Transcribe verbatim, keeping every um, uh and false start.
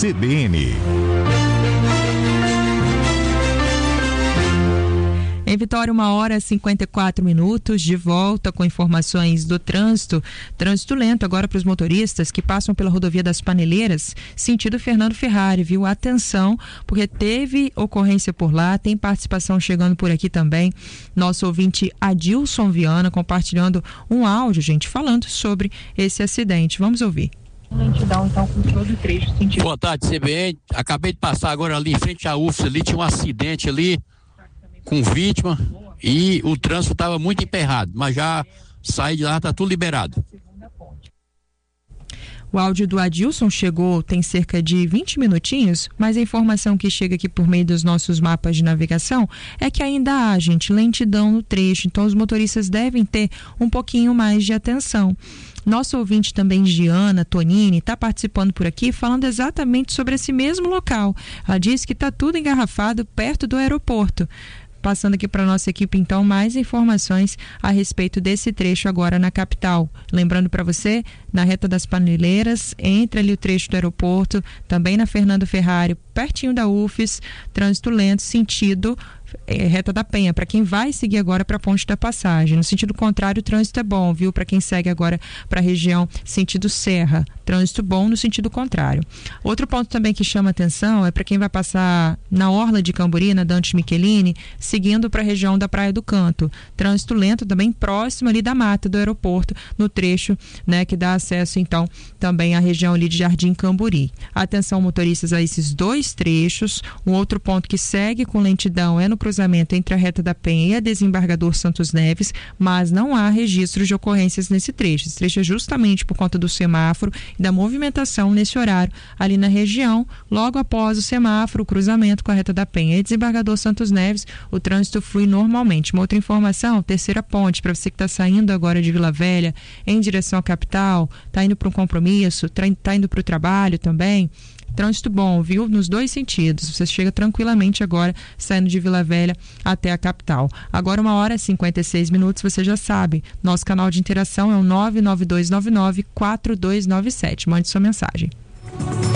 C B N. Em Vitória, uma hora e cinquenta e quatro minutos, de volta com informações do trânsito. Trânsito lento agora para os motoristas que passam pela rodovia das Paneleiras, sentido Fernando Ferrari, viu? Atenção, porque teve ocorrência por lá, tem participação chegando por aqui também. Nosso ouvinte Adilson Viana compartilhando um áudio, gente, falando sobre esse acidente. Vamos ouvir. Lentidão, então, com todo o trecho sentido. Boa tarde, C B N. Acabei de passar agora ali em frente à U F S, ali tinha um acidente ali com vítima e o trânsito estava muito emperrado, mas já saí de lá, tá tudo liberado. O áudio do Adilson chegou tem cerca de vinte minutinhos, mas a informação que chega aqui por meio dos nossos mapas de navegação é que ainda há, gente, lentidão no trecho, então os motoristas devem ter um pouquinho mais de atenção. Nosso ouvinte também, Giana Tonini, está participando por aqui falando exatamente sobre esse mesmo local. Ela disse que está tudo engarrafado perto do aeroporto. Passando aqui para a nossa equipe, então, mais informações a respeito desse trecho agora na capital. Lembrando para você, na reta das Paneleiras, entre ali o trecho do aeroporto, também na Fernando Ferrari, pertinho da U F S, trânsito lento, sentido é, reta da Penha, para quem vai seguir agora para a Ponte da Passagem. No sentido contrário, o trânsito é bom, viu? Para quem segue agora para a região sentido Serra, trânsito bom no sentido contrário. Outro ponto também que chama atenção é para quem vai passar na orla de Camburi, na Dante Michelini, seguindo para a região da Praia do Canto. Trânsito lento também próximo ali da mata do aeroporto, no trecho, né, que dá acesso então também à região ali de Jardim Camburi. Atenção, motoristas, a esses dois trechos. Um outro ponto que segue com lentidão é no cruzamento entre a reta da Penha e a Desembargador Santos Neves, mas não há registros de ocorrências nesse trecho. Esse trecho é justamente por conta do semáforo e da movimentação nesse horário ali na região, logo após o semáforo, o cruzamento com a reta da Penha e Desembargador Santos Neves, o trânsito flui normalmente. Uma outra informação, terceira ponte, para você que está saindo agora de Vila Velha em direção à capital, está indo para um compromisso, está indo para o trabalho também. Trânsito bom, viu? Nos dois sentidos. Você chega tranquilamente agora saindo de Vila Velha até a capital. Agora uma hora e cinquenta e seis minutos, você já sabe. Nosso canal de interação é o nove nove dois nove nove quatro dois nove sete. Mande sua mensagem.